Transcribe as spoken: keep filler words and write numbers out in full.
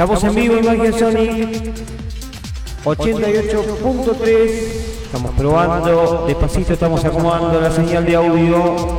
Estamos en vivo en Magia Sonic ochenta y ocho punto tres. Estamos probando, despacito estamos acomodando la señal de audio.